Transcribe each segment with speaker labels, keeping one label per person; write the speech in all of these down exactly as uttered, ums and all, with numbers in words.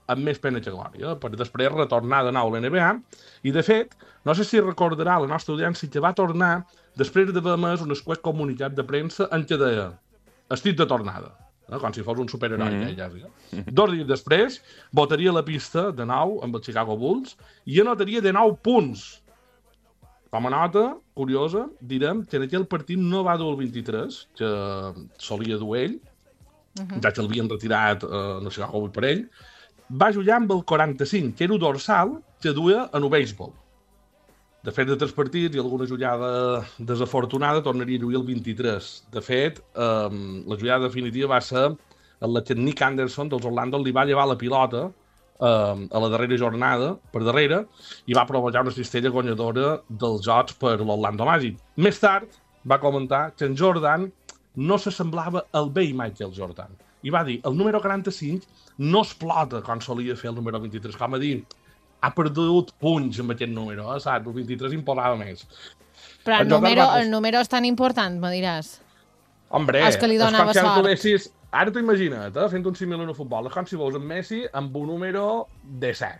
Speaker 1: amb més pena que glòria, per després retornar de nou a l'N B A, i de fet, no sé si recordarà la nostra audiència que va tornar després d'haver emès un escuet comunicat de premsa en què deia estic de tornada, eh? Com si fos un superheroi. Mm -hmm. ja, ja, ja. Dos dies després, botaria la pista de nou amb els Chicago Bulls i anotaria de nou punts. Com a nota curiosa, direm que en aquell partit no va dur el vint-i-tres, que solia dur ell, uh-huh. ja que l'havien retirat eh, no sé com per ell, va jugar amb el quaranta-cinc, que era un dorsal que duia en el béisbol. De fet, de tres partits i alguna jugada desafortunada, tornaria a lluir el vint-i-tres. De fet, eh, la jugada definitiva va ser en la que Nick Anderson dels Orlando li va llevar la pilota eh, a la darrera jornada, per darrere, i va provocar una cistella guanyadora dels jocs per l'Orlando Magic. Més tard, va comentar que en Jordan no s'assemblava al vell Michael Jordan. I va dir, el número quaranta-cinc no explota com solia fer el número vint-i-tres, com a dir, ha perdut punts amb aquest número, eh, saps? El vint-i-tres imposava més.
Speaker 2: Però el número, va... el número és tan important, me diràs.
Speaker 1: Hombre,
Speaker 2: és que li donava
Speaker 1: és
Speaker 2: sort.
Speaker 1: Deixis... Ara t'ho imagina't, eh, fent un símil en el futbol. És com si veus en Messi amb un número disset.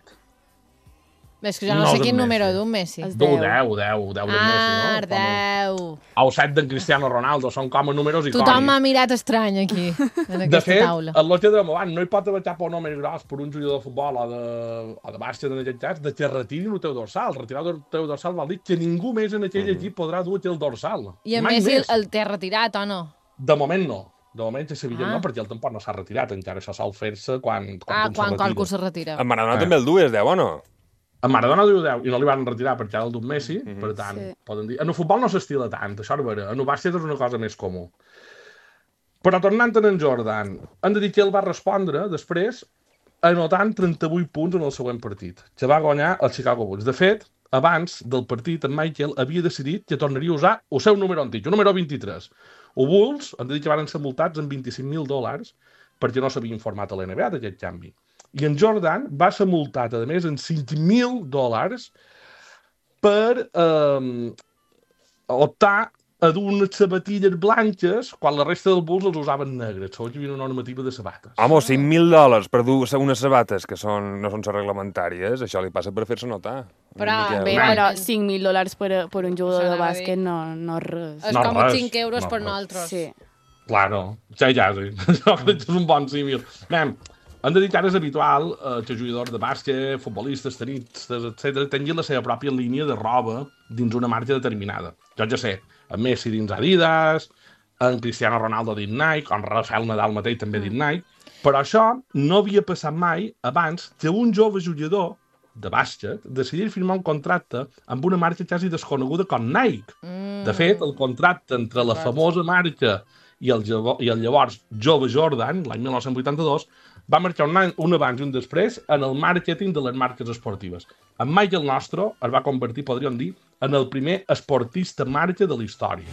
Speaker 2: És que jo no, no sé quin número d'un Messi.
Speaker 1: Du deu, deu, deu del Messi, no?
Speaker 2: Ah, deu.
Speaker 1: O set d'en Cristiano Ronaldo, són com a números icònics.
Speaker 2: Tothom m'ha mirat estrany aquí, en aquesta
Speaker 1: de fet,
Speaker 2: taula.
Speaker 1: De fet, el lote de Moan no hi pot haver cap número gros per un jugador de futbol o de, o de bàsquet en aquest cas, de que retirin el teu dorsal. Retirar el teu dorsal vol dir que ningú més en aquell mm-hmm. equip podrà dur el dorsal.
Speaker 2: I a Messi el, el té retirat o no?
Speaker 1: De moment no. De moment ja sabia ah. no, perquè el tampoc no s'ha retirat encara. Això sol fer-se quan, quan,
Speaker 2: ah, quan qualcú se retira.
Speaker 3: En Maradona ah. també el dues, deu o no?
Speaker 1: En Maradona diu deu, i no li van retirar perquè era el d'un Messi, mm-hmm. per tant, sí. poden dir... En el futbol no s'estila tant, això és vera. En el bàsquet és una cosa més comú. Però tornant en Jordan, han de dir que ell va respondre després anotant trenta-vuit punts en el següent partit, que va guanyar el Chicago Bulls. De fet, abans del partit, en Michael havia decidit que tornaria a usar el seu número antic, el número vint-i-tres. Els Bulls han de dir que van ser multats en vint-i-cinc mil dòlars perquè no s'havia informat a l'N B A d'aquest canvi. I en Jordan va ser multat, a més, en cinc mil dòlars per eh, optar a dur unes sabatilles blanques quan la resta dels Bulls els usaven negres. Segons que hi havia una normativa de sabates.
Speaker 3: Home, cinc mil dòlars per dur unes sabates que són, no són reglamentàries, això li passa per fer-se notar.
Speaker 4: Però, bé, però cinc mil dòlars per, per un jugador de bàsquet no, no és res.
Speaker 2: És
Speaker 1: no
Speaker 2: com
Speaker 1: res.
Speaker 2: cinc euros
Speaker 1: no
Speaker 2: per
Speaker 1: res.
Speaker 2: nosaltres.
Speaker 4: Sí.
Speaker 1: Claro, ja, ja, sí. Jo crec que és un bon símil. Mem, han de dir que ara és habitual eh, que jugadors de bàsquet, futbolistes, tenistes, etcètera, tinguin la seva pròpia línia de roba dins una marca determinada. Jo ja sé, en Messi dins Adidas, en Cristiano Ronaldo dins Nike, en Rafael Nadal mateix també dins Nike, però això no havia passat mai abans que un jove jugador de bàsquet decidís firmar un contracte amb una marca quasi desconeguda com Nike. Mm. De fet, el contracte entre la famosa marca i el, i el llavors jove Jordan, l'any mil nou-cents vuitanta-dos, va marcar un, any, un abans i un després en el màrqueting de les marques esportives. En Michael Nostro es va convertir, podríem dir, en el primer esportista marca de la història.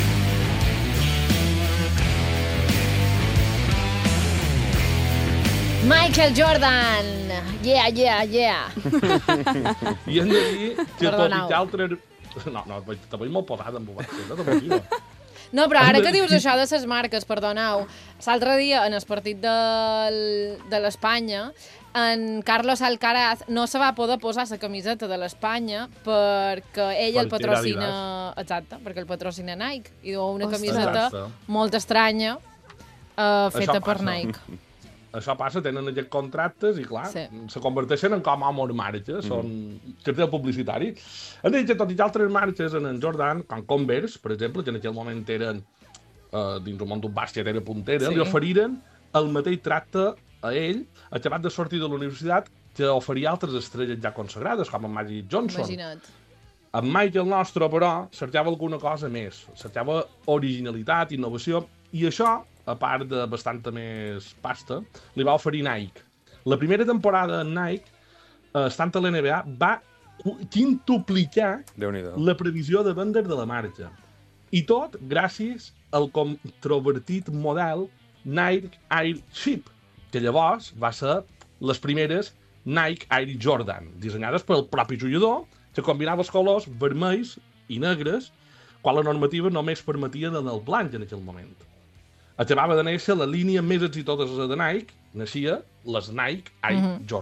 Speaker 2: Michael Jordan! Yeah, yeah, yeah!
Speaker 1: I hem de dir que tot i que altres... No, no, te veig molt posada amb ho, no t'imagino.
Speaker 2: No, però ara que dius això de les marques, perdoneu, l'altre dia, en el partit de, de l'Espanya, en Carlos Alcaraz no se va poder posar la camiseta de l'Espanya perquè ell el patrocina... Exacte, perquè el patrocina Nike. I diu una camiseta molt estranya uh, feta per Nike.
Speaker 1: Això passa, tenen aquests contractes i, clar, sí. se converteixen en com homes marques, són mm. cartell publicitari. Han dit que tot i que altres marques en en Jordan, com Converse, per exemple, que en aquell moment eren, eh, dins el món d'un bàsquet, era puntera, sí. li oferiren el mateix tracte a ell, acabat de sortir de la universitat, que oferia altres estrelles ja consagrades, com en Magic Johnson.
Speaker 2: Imagina't.
Speaker 1: En Michael Nostro, però, cercava alguna cosa més. Cercava originalitat, innovació, i això, a part de bastanta més pasta, li va oferir Nike. La primera temporada en Nike, eh, estant a l'N B A, va quintuplicar la previsió de vendes de la marca. I tot gràcies al controvertit model Nike Air Chip, que llavors va ser les primeres Nike Air Jordan, dissenyades pel propi jugador, que combinava els colors vermells i negres, quan la normativa només permetia en el blanc en aquell moment. Acabava de néixer la línia més exitosa de Nike, naixia les Nike Air mm-hmm. Jordan.